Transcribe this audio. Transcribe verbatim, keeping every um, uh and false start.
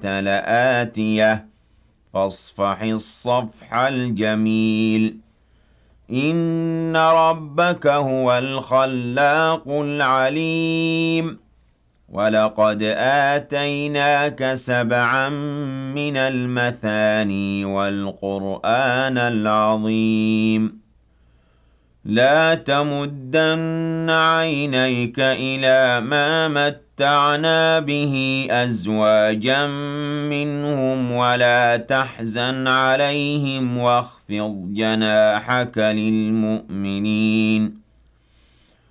لآتية فاصفح الصفح الجميل إن ربك هو الخلاق العليم ولقد آتيناك سبعا من المثاني والقرآن العظيم لا تمدن عينيك إلى ما متعنا به أزواجا منهم ولا تحزن عليهم واخفض جناحك للمؤمنين